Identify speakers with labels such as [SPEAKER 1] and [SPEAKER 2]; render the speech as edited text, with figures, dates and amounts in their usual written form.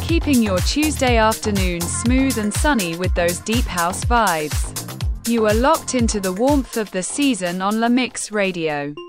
[SPEAKER 1] keeping your Tuesday afternoon smooth and sunny with those deep house vibes. You are locked into the warmth of the season on La Mix Radio.